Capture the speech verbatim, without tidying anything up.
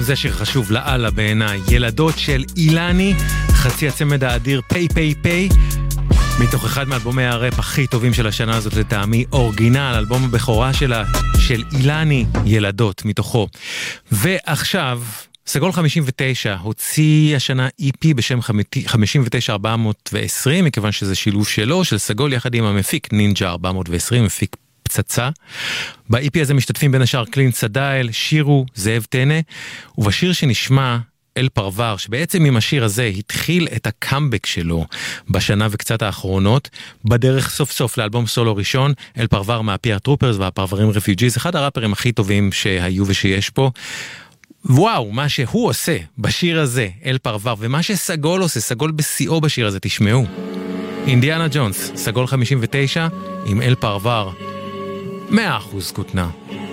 זה שיר חשוב לאללה בעיניי, ילדות של אילני, חצי הצמד האדיר פי פי פי, מתוך אחד מאלבומי הראפ הכי טובים של השנה הזאת לטעמי, אורגינל, אלבום הבכורה שלה, של אילני, ילדות מתוכו. ועכשיו, סגול חמישים ותשע הוציא השנה אי פי בשם חמישים ותשע ארבע מאות ועשרים, מכיוון שזה שילוב שלו, של סגול יחד עם המפיק נינג'ה ארבע מאות ועשרים, מפיק פצצה. ב-אי פי הזה משתתפים בין השאר קלין צדאל, שירו, זאב טנא, ובשיר שנשמע אל פרוור, שבעצם עם השיר הזה התחיל את הקאמבק שלו בשנה וקצת האחרונות, בדרך סוף סוף לאלבום סולו ראשון, אל פרוור מהפי הטרופרס והפרברים רפיוג'יז, אחד הראפרים הכי טובים שהיו ושיש פה. וואו, מה שהוא עושה בשיר הזה, אל פרוור, ומה שסגול עושה, סגול בשיאו בשיר הזה, תשמעו. אינדיאנה ג'ונס, סגול חמישים ותשע, עם אל פרוור, מאה אחוז כותנה.